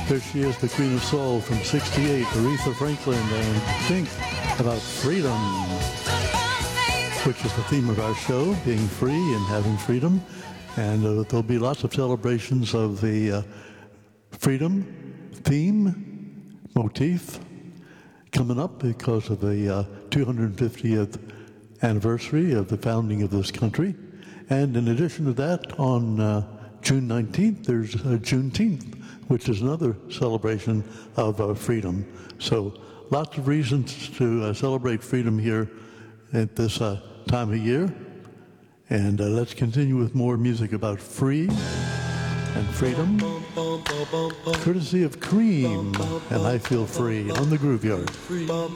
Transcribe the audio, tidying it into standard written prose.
There she is, the Queen of Soul from '68, Aretha Franklin, and Think About Freedom, which is the theme of our show, being free and having freedom. And there'll be lots of celebrations of the freedom theme, motif, coming up because of the 250th anniversary of the founding of this country. And in addition to that, on June 19th, there's Juneteenth, which is another celebration of freedom. So lots of reasons to celebrate freedom here at this time of year. And let's continue with more music about free and freedom, courtesy of Cream and I Feel Free on the Groove Yard.